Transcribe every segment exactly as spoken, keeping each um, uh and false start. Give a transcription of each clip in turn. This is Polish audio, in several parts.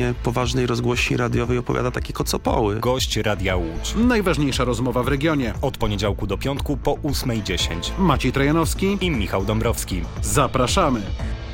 poważnej rozgłośni radiowej opowiada takie kocopoły. Gość Radia Łódź. Najważniejsza rozmowa w regionie. Od poniedziałku do piątku po ósmej dziesięć. Maciej Trojanowski i Michał Dąbrowski. Zapraszamy.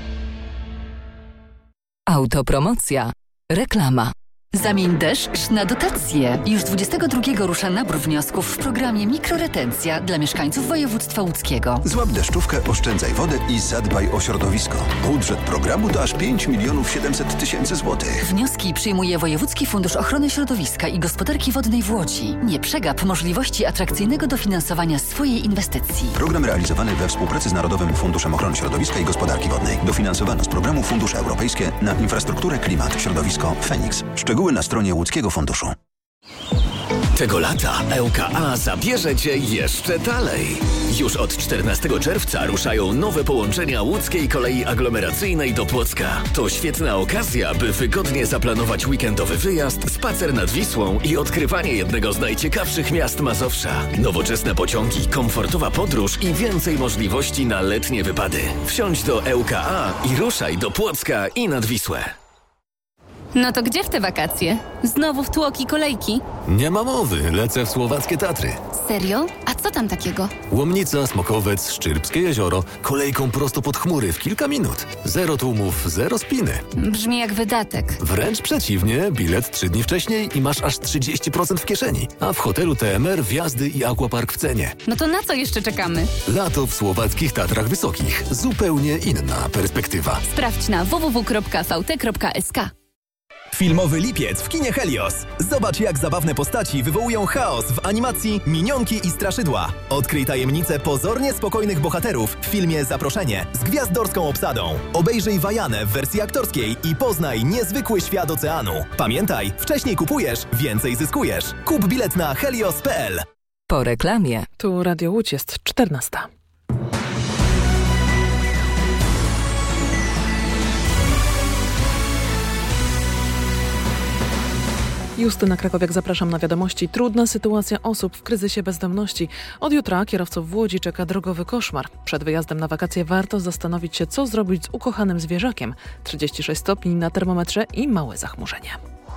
Autopromocja. Reklama. Zamień deszcz na dotacje. Już dwudziestego drugiego rusza nabór wniosków w programie Mikroretencja dla mieszkańców województwa łódzkiego. Złap deszczówkę, oszczędzaj wodę i zadbaj o środowisko. Budżet programu to aż pięć milionów siedemset tysięcy złotych. Wnioski przyjmuje Wojewódzki Fundusz Ochrony Środowiska i Gospodarki Wodnej w Łodzi. Nie przegap możliwości atrakcyjnego dofinansowania swojej inwestycji. Program realizowany we współpracy z Narodowym Funduszem Ochrony Środowiska i Gospodarki Wodnej. Dofinansowano z programu Fundusze Europejskie na infrastrukturę, klimat, środowisko, Feniks. Szczegóły na stronie Łódzkiego Funduszu. Tego lata L K A zabierze Cię jeszcze dalej. Już od czternastego czerwca ruszają nowe połączenia łódzkiej kolei aglomeracyjnej do Płocka. To świetna okazja, by wygodnie zaplanować weekendowy wyjazd, spacer nad Wisłą i odkrywanie jednego z najciekawszych miast Mazowsza. Nowoczesne pociągi, komfortowa podróż i więcej możliwości na letnie wypady. Wsiądź do L K A i ruszaj do Płocka i nad Wisłę. No to gdzie w te wakacje? Znowu w tłoki kolejki? Nie ma mowy, lecę w słowackie Tatry. Serio? A co tam takiego? Łomnica, Smokowiec, Szczyrbskie jezioro, kolejką prosto pod chmury w kilka minut. Zero tłumów, zero spiny. Brzmi jak wydatek. Wręcz przeciwnie, bilet trzy dni wcześniej i masz aż trzydzieści procent w kieszeni. A w hotelu T M R wjazdy i aquapark w cenie. No to na co jeszcze czekamy? Lato w słowackich Tatrach Wysokich. Zupełnie inna perspektywa. Sprawdź na w w w kropka v t kropka s k. Filmowy lipiec w kinie Helios. Zobacz, jak zabawne postaci wywołują chaos w animacji Minionki i Straszydła. Odkryj tajemnicę pozornie spokojnych bohaterów w filmie Zaproszenie z gwiazdorską obsadą. Obejrzyj Wajanę w wersji aktorskiej i poznaj niezwykły świat oceanu. Pamiętaj, wcześniej kupujesz, więcej zyskujesz. Kup bilet na helios kropka p l. Po reklamie. Tu Radio Łódź, jest czternasta. Justyna Krakowiak, zapraszam na wiadomości. Trudna sytuacja osób w kryzysie bezdomności. Od jutra kierowców w Łodzi czeka drogowy koszmar. Przed wyjazdem na wakacje warto zastanowić się, co zrobić z ukochanym zwierzakiem. trzydzieści sześć stopni na termometrze i małe zachmurzenie.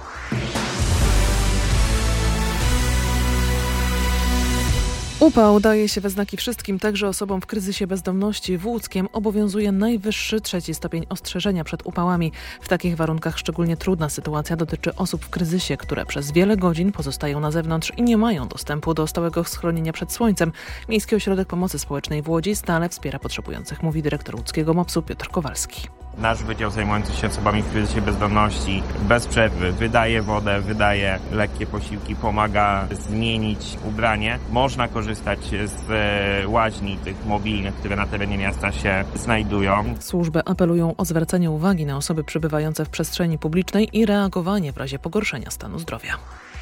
Upał daje się we znaki wszystkim, także osobom w kryzysie bezdomności. W Łódzkiem obowiązuje najwyższy trzeci stopień ostrzeżenia przed upałami. W takich warunkach szczególnie trudna sytuacja dotyczy osób w kryzysie, które przez wiele godzin pozostają na zewnątrz i nie mają dostępu do stałego schronienia przed słońcem. Miejski Ośrodek Pomocy Społecznej w Łodzi stale wspiera potrzebujących, mówi dyrektor łódzkiego mopsu Piotr Kowalski. Nasz wydział zajmujący się osobami w kryzysie bezdomności bez przerwy wydaje wodę, wydaje lekkie posiłki, pomaga zmienić ubranie. Można korzystać z łaźni tych mobilnych, które na terenie miasta się znajdują. Służby apelują o zwracanie uwagi na osoby przebywające w przestrzeni publicznej i reagowanie w razie pogorszenia stanu zdrowia.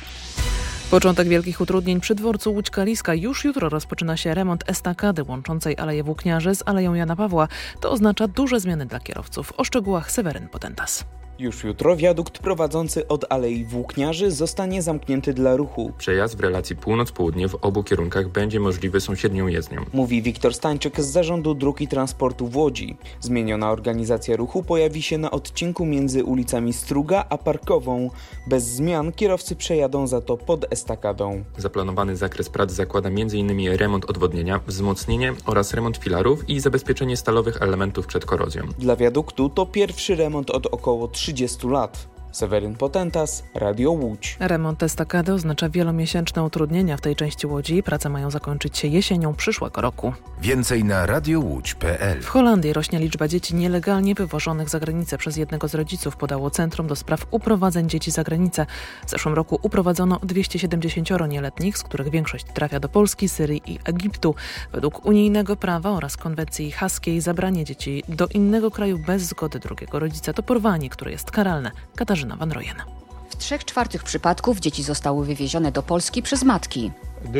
Początek wielkich utrudnień przy dworcu Łódź-Kaliska. Już jutro rozpoczyna się remont estakady łączącej Aleję Włókniarzy z Aleją Jana Pawła. To oznacza duże zmiany dla kierowców. O szczegółach Seweryn Potentas. Już jutro wiadukt prowadzący od Alei Włókniarzy zostanie zamknięty dla ruchu. Przejazd w relacji północ-południe w obu kierunkach będzie możliwy sąsiednią jezdnią. Mówi Wiktor Stańczyk z Zarządu Dróg i Transportu w Łodzi. Zmieniona organizacja ruchu pojawi się na odcinku między ulicami Struga a Parkową. Bez zmian kierowcy przejadą za to pod estakadą. Zaplanowany zakres prac zakłada m in remont odwodnienia, wzmocnienie oraz remont filarów i zabezpieczenie stalowych elementów przed korozją. Dla wiaduktu to pierwszy remont od około trzydziestu lat. Seweryn Potentas, Radio Łódź. Remont estakady oznacza wielomiesięczne utrudnienia w tej części Łodzi. Prace mają zakończyć się jesienią przyszłego roku. Więcej na radiowódź kropka p l. W Holandii rośnie liczba dzieci nielegalnie wywożonych za granicę przez jednego z rodziców, podało Centrum do Spraw Uprowadzeń Dzieci za Granicę. W zeszłym roku uprowadzono dwieście siedemdziesiąt nieletnich, z których większość trafia do Polski, Syrii i Egiptu. Według unijnego prawa oraz konwencji haskiej zabranie dzieci do innego kraju bez zgody drugiego rodzica to porwanie, które jest karalne. Katarzyna Van Royen. W trzech czwartych przypadków dzieci zostały wywiezione do Polski przez matki.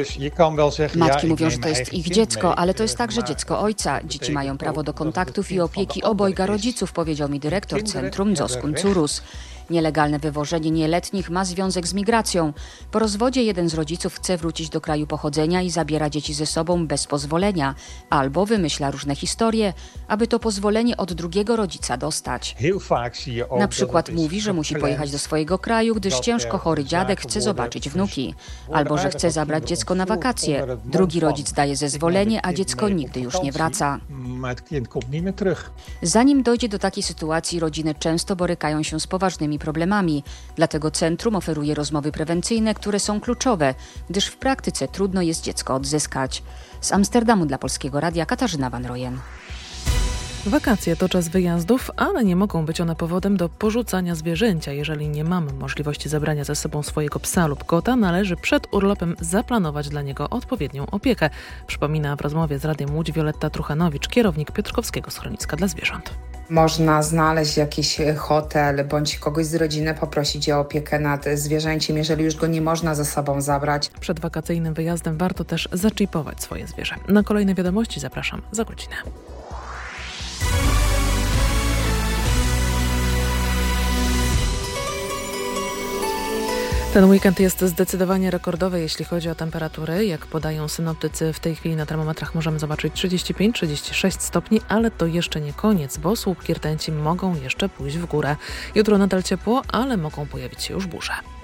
Matki mówią, że to jest ich dziecko, ale to jest także dziecko ojca. Dzieci mają prawo do kontaktów i opieki obojga rodziców, powiedział mi dyrektor Centrum Dzoskun Curus. Nielegalne wywożenie nieletnich ma związek z migracją. Po rozwodzie jeden z rodziców chce wrócić do kraju pochodzenia i zabiera dzieci ze sobą bez pozwolenia, albo wymyśla różne historie, aby to pozwolenie od drugiego rodzica dostać. Na przykład mówi, że musi pojechać do swojego kraju, gdyż ciężko chory dziadek chce zobaczyć wnuki, albo że chce zabrać dziecko na wakacje. Drugi rodzic daje zezwolenie, a dziecko nigdy już nie wraca. Zanim dojdzie do takiej sytuacji, rodziny często borykają się z poważnymi problemami. Dlatego centrum oferuje rozmowy prewencyjne, które są kluczowe, gdyż w praktyce trudno jest dziecko odzyskać. Z Amsterdamu dla Polskiego Radia Katarzyna Van Royen. Wakacje to czas wyjazdów, ale nie mogą być one powodem do porzucania zwierzęcia. Jeżeli nie mamy możliwości zabrania ze sobą swojego psa lub kota, należy przed urlopem zaplanować dla niego odpowiednią opiekę. Przypomina w rozmowie z Radiem Łódź Wioletta Truchanowicz, kierownik Piotrkowskiego Schroniska dla Zwierząt. Można znaleźć jakiś hotel bądź kogoś z rodziny, poprosić o opiekę nad zwierzęciem, jeżeli już go nie można ze sobą zabrać. Przed wakacyjnym wyjazdem warto też zaczipować swoje zwierzę. Na kolejne wiadomości zapraszam za godzinę. Ten weekend jest zdecydowanie rekordowy, jeśli chodzi o temperatury. Jak podają synoptycy, w tej chwili na termometrach możemy zobaczyć trzydzieści pięć trzydzieści sześć stopni, ale to jeszcze nie koniec, bo słupki rtęci mogą jeszcze pójść w górę. Jutro nadal ciepło, ale mogą pojawić się już burze.